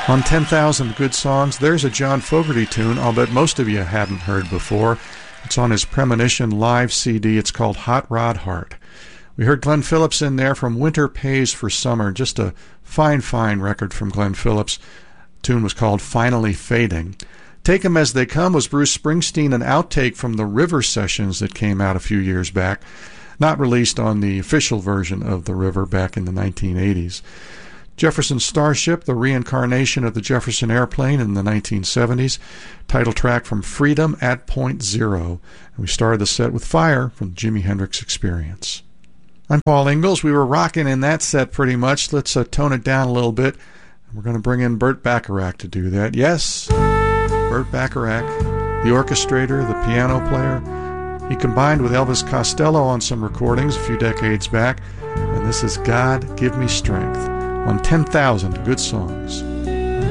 On 10,000 Good Songs, there's a John Fogerty tune I'll bet most of you hadn't heard before. It's on his Premonition live CD. It's called Hot Rod Heart. We heard Glenn Phillips in there from Winter Pays for Summer. Just a fine, fine record from Glenn Phillips. The tune was called Finally Fading. Take 'Em As They Come was Bruce Springsteen, an outtake from the River sessions that came out a few years back, not released on the official version of The River back in the 1980s. Jefferson Starship, the reincarnation of the Jefferson Airplane in the 1970s. Title track from Freedom at Point Zero. And we started the set with Fire from the Jimi Hendrix Experience. I'm Paul Ingalls. We were rocking in that set pretty much. Let's tone it down a little bit. We're going to bring in Burt Bacharach to do that. Yes, Burt Bacharach, the orchestrator, the piano player. He combined with Elvis Costello on some recordings a few decades back. And this is God Give Me Strength on 10,000 Good Songs.